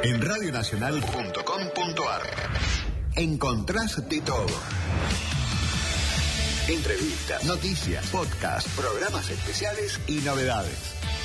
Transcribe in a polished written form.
En radionacional.com.ar encontrás de todo. Entrevistas, noticias, podcast, programas especiales y novedades.